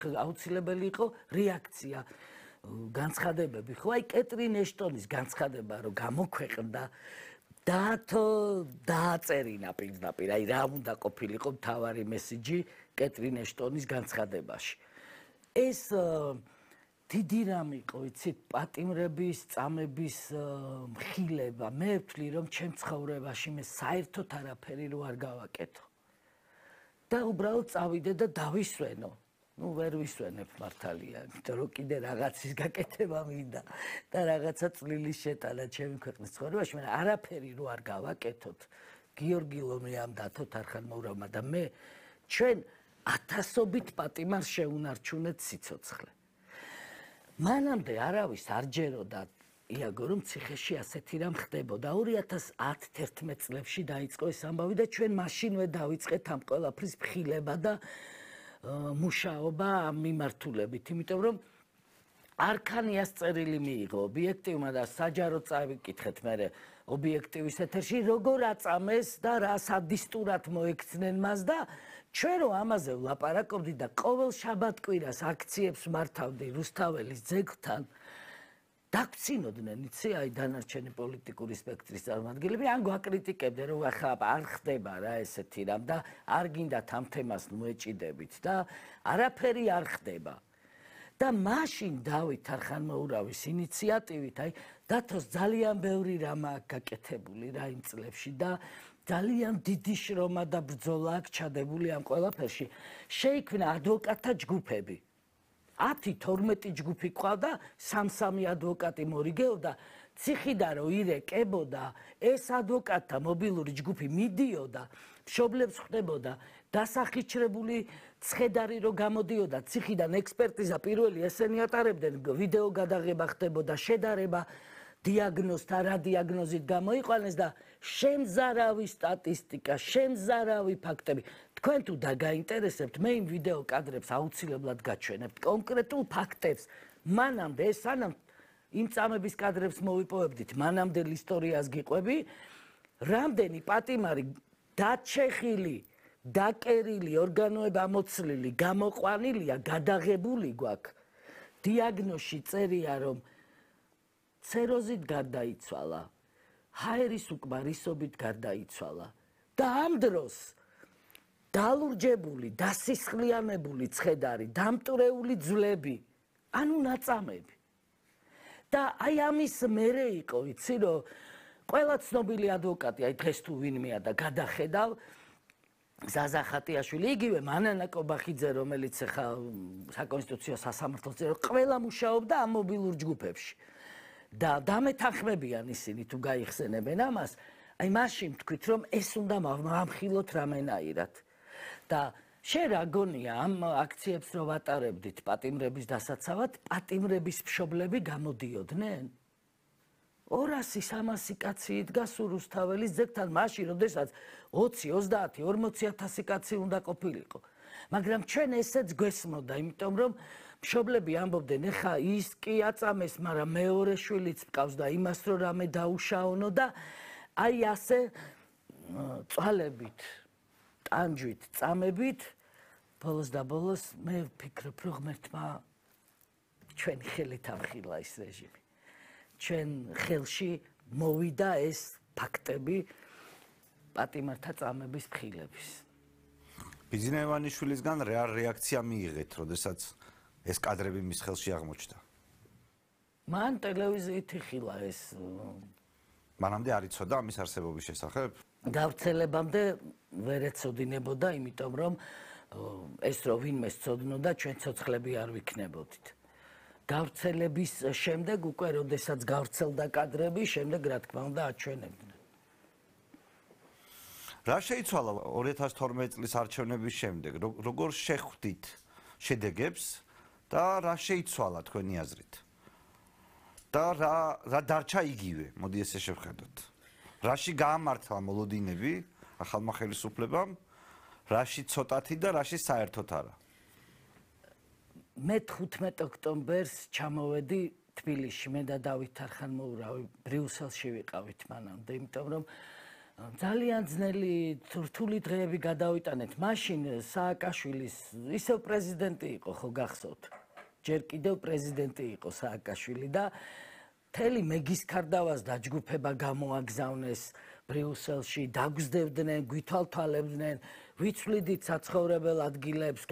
აუცილებელი იყო რეაქცია, განცხადებები. ხო, აი კეტრინ ეშტონის განცხადება, რომ გამოქვეყნდა დათო დააწერინა პირდაპირ, აი რა უნდა ყოფილიყო მთავარი მესიჯი კეტრინ ეშტონის განცხადებაში. ეს დიდი რამ იყო, იცით, პატიმრების, წამების მხილება. მე ვთვლი, რომ ჩემ ცხოვრებაში მე საერთოდ არაფერი რო არ გავაკეთო. და უბრალოდ წავიდე და დავისვენო. ვერ ვისვენებ მართალია, იმიტომ რომ კიდე რაღაცის გაკეთება მინდა და რაღაცა წვლილი შეტანა ჩემი ქვეყნის ცხოვრებაში, მაგრამ არაფერი რო არ გავაკეთოთ, გიორგი ლომიამ დათო თარხანმოურავმა და მე ჩვენ ათასობით პატიმარს შეუნარჩუნეთ სიცოცხლე. მანამდე არავის არ ჯეროდა იაგო რომ ციხეში ასეთი რამ ხდებოდა. 2010-11 წლებში დაიწყო ეს ამბავი და ჩვენ მაშინვე დავიწყეთ ამ ყველაფრის მხილება და მუშაობა ამ მიმართულებით, იმიტომ რომ არქანიას წერილი მიიღო ობიექტივმა და საჯაროდ წავიკითხეთ მე ობიექტივის ეთერში როგორ აწამეს და რა სადისტურად მოექცნენ მას და ჩვენ რომ ამაზე ვლაპარაკობდით და ყოველ შაბათ-კვირას აქციებს მართავდი რუსთაველის ძეგლთან დაგცინოდნენ იცი აი დანარჩენი პოლიტიკური სპექტრის წარმომადგენლები ან გვაკრიტიკებდნენ რომ ახლა არ ხდება რა ესეთი რამ და არ გინდათ ამ თემას მოეჭიდებით და არაფერი არ ხდება და მაშინ დავით თარხანმოურავის ინიციატივით აი დათოს ძალიან ბევრი რამ აქვს გაკეთებული რა იმ წლებში და ძალიან დიდი შრომა და ბრძოლა აქვს ჩადებული ამ ყველაფერში შეიქმნა ადვოკატთა ჯგუფები 10-12 ჯგუფი ყავდა, 3-3 ადვოკატი მორიგეობდა, ციხიდან რო ირეკებოდა, ეს ადვოკატთა მობილური ჯგუფი მიდიოდა, მშობლებს ხვდებოდა, დასახიჩრებული ცხედარი რო გამოდიოდა, ციხიდან ექსპერტიზა პირველი ესენი ატარებდნენ, ვიდეო გადაღება ხდებოდა, შედარება დიაგნოზთა რა დიაგნოზით გამოიყვანეს და შემზარავი სტატისტიკა, შემზარავი ფაქტები. თქვენ თუ დაგაინტერესებთ, მე იმ ვიდეო კადრებს აუცილებლად გაჩვენებთ კონკრეტულ ფაქტებს. მანამდე ეს სანამ იმ წამების კადრებს მოვიპოვებდით, მანამდელ ისტორიას გიყვები, რამდენი პატიმარი დაჩეხილი, დაკერილი, ორგანოება ამოცლილი, გამოყვანილია, გადაღებული გვაქვს. დიაგნოზში წერია, რომ ცეროზით გარდაიცვალა, ჰაერის უკმარისობით გარდაიცვალა და ამ დროს დალურჯებული, დასისხლიანებული ცხედარი, დამტვრეული ძვლები, ანუ ნაწამები. და აი ამის მერე იყო, იცი რომ ყველა ცნობილი ადვოკატი, აი დღეს თუ ვინმეა და გადახედავ ზაზა ხატიაშვილი, იგივე მანანა კობახიძე, რომელიც ახლა საკონსტიტუციო სასამართლოს წევრი, ყველა მუშაობდა ამ მობილურ ჯგუფებში. და დამეთანხმებიან ისინი თუ გაიხსენებენ ამას, აი მაშინ თქვით რომ ეს უნდა მამხილოთ რამენაირად. და შენ რა გონია ამ აქციებს რო ვატარებდით პატიმრების დასაცავად, პატიმრების მშობლები გამოდიოდნენ? 200-300 კაცი იდგა რუსთაველის ძეგლთან მაშინ, როდესაც 20, 30, 40,000 კაცი უნდა ყოფილიყო. მაგრამ ჩვენ ესეც გვესმოდა, იმიტომ რომ მშობლები ამბობდნენ, ეხა ის კი აწამეს, მაგრამ მეორე შვილიც მყავს და იმას რო რამე დაუშაონო და აი ასე წვალებით, ტანჯვით, წამებით, ბოლოს და ბოლოს მე ვფიქრობ, რომ ღმერთმა ჩვენი ხელით ამხილა ეს რეჟიმი. ჩვენ ხელში მოვიდა ეს ფაქტები პატიმართა წამების მხილების. ბიძინა ივანიშვილისგან რა რეაქცია მიიღეთ, როდესაც ეს კადრები მის ხელში აღმოჩნდა? მან ტელევიზიით იხილა ეს მანამდე არ იცოდა ამის არსებობის შესახებ? გავრცელებამდე ვერ ეცოდინებოდა, იმიტომ რომ ეს რო ვინმე ცოდნოდა, ჩვენ ცოცხლები არ ვიქნებოდით. გავრცელების შემდეგ უკვე როდესაც გავრცელდა კადრები, შემდეგ რა თქმა უნდა აჩვენებდნენ. რა შეიცვალა 2012 წლის არჩევნების შემდეგ? როგორ შეხვდით შედეგებს და რა შეიცვალა თქვენი აზრით? და რა დარჩა იგივე? მოდი ესე შევხედოთ. რაში გაამართლა მოლოდინები ახალმა ხელისუფლებამ, რაში ცოტათი და რაში საერთოდ არა? მე 15 ოქტომბერს ჩამოვედი თბილისში, მე და დავით თარხანმოურავი ბრიუსელში ვიყავით მანამდე, იმიტომ რომ ძალიან ძნელი რთული დღეები გადავიტანეთ. მაშინ სააკაშვილის ისევ პრეზიდენტი იყო, ხო გახსოვთ? ჯერ კიდევ პრეზიდენტი იყო სააკაშვილი და მთელი მეგის ქარდავას დაჯგუფება გამოაგზავნეს ბრიუსელში, დაგზდებდნენ, გვითვალთვალებდნენ, ვიცვლიდით საცხოვრებელ ადგილებს.